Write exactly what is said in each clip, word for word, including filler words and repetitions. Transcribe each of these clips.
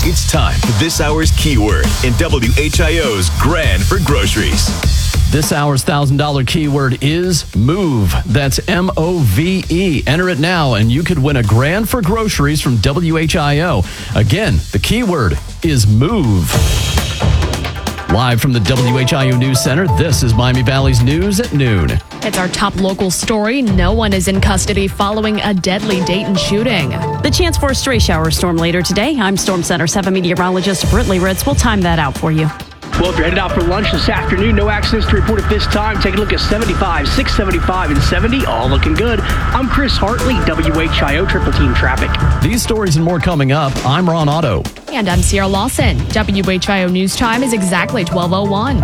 It's time for this hour's keyword in W H I O's Grand for Groceries. This hour's one thousand dollars keyword is MOVE. That's M O V E. Enter it now, and you could win a grand for groceries from W H I O. Again, the keyword is MOVE. Live from the W H I O News Center, this is Miami Valley's News at noon. It's our top local story. No one is in custody following a deadly Dayton shooting. The chance for a stray shower storm later today. I'm Storm Center seven meteorologist Britley Ritz. We'll time that out for you. Well, if you're headed out for lunch this afternoon, no accidents to report at this time. Take a look at seventy-five, six seventy-five, and seventy, all looking good. I'm Chris Hartley, W H I O Triple Team Traffic. These stories and more coming up. I'm Ron Otto. And I'm Sierra Lawson. W H I O News Time is exactly twelve oh one.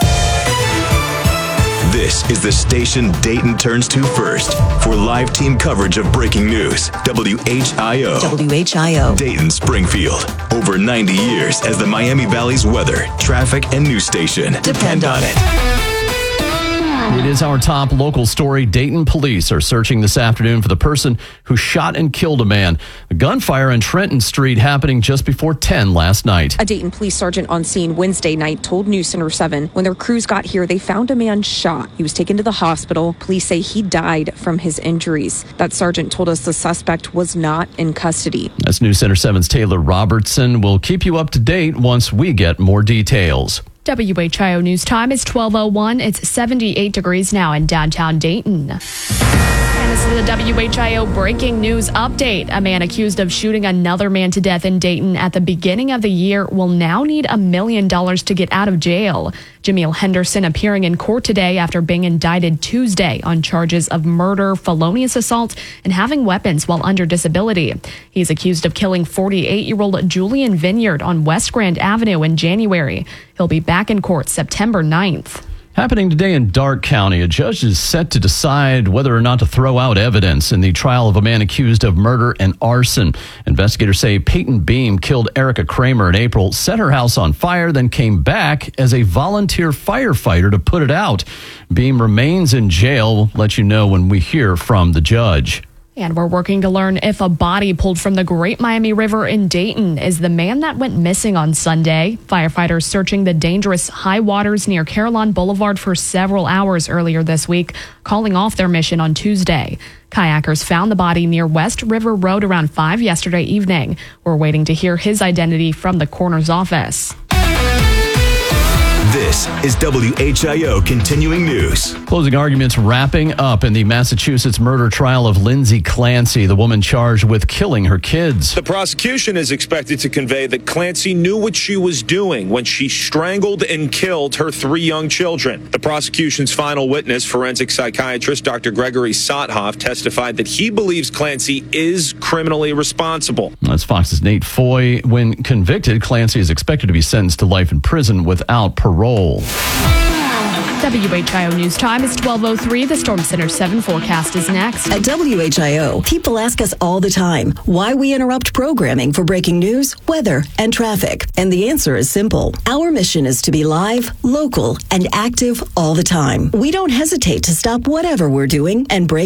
This is the station Dayton turns to first for live team coverage of breaking news. W H I O. W H I O. Dayton Springfield. Over ninety years as the Miami Valley's weather, traffic, and news station. Depend on it. It is our top local story. Dayton police are searching this afternoon for the person who shot and killed a man. A gunfire in Trenton Street happening just before ten last night. A Dayton police sergeant on scene Wednesday night told News Center seven when their crews got here, they found a man shot. He was taken to the hospital. Police say he died from his injuries. That sergeant told us the suspect was not in custody. That's News Center seven's Taylor Robertson. We'll keep you up to date once we get more details. W H I O News Time is twelve oh one. It's seventy-eight degrees now in downtown Dayton. And this is the W H I O breaking news update. A man accused of shooting another man to death in Dayton at the beginning of the year will now need a million dollars to get out of jail. Jameel Henderson appearing in court today after being indicted Tuesday on charges of murder, felonious assault, and having weapons while under disability. He's accused of killing forty-eight-year-old Julian Vineyard on West Grand Avenue in January. He'll be back in court September ninth. Happening today in Darke County, a judge is set to decide whether or not to throw out evidence in the trial of a man accused of murder and arson. Investigators say Peyton Beam killed Erica Kramer in April, set her house on fire, then came back as a volunteer firefighter to put it out. Beam remains in jail. We'll let you know when we hear from the judge. And we're working to learn if a body pulled from the Great Miami River in Dayton is the man that went missing on Sunday. Firefighters searching the dangerous high waters near Carillon Boulevard for several hours earlier this week, calling off their mission on Tuesday. Kayakers found the body near West River Road around five yesterday evening. We're waiting to hear his identity from the coroner's office. This is W H I O Continuing News. Closing arguments wrapping up in the Massachusetts murder trial of Lindsay Clancy, the woman charged with killing her kids. The prosecution is expected to convey that Clancy knew what she was doing when she strangled and killed her three young children. The prosecution's final witness, forensic psychiatrist Doctor Gregory Sothoff, testified that he believes Clancy is criminally responsible. That's Fox's Nate Foy. When convicted, Clancy is expected to be sentenced to life in prison without parole. W H I O News Time is twelve oh three. The Storm Center seven forecast is next. At W H I O, people ask us all the time why we interrupt programming for breaking news, weather, and traffic. And the answer is simple. Our mission is to be live, local, and active all the time. We don't hesitate to stop whatever we're doing and break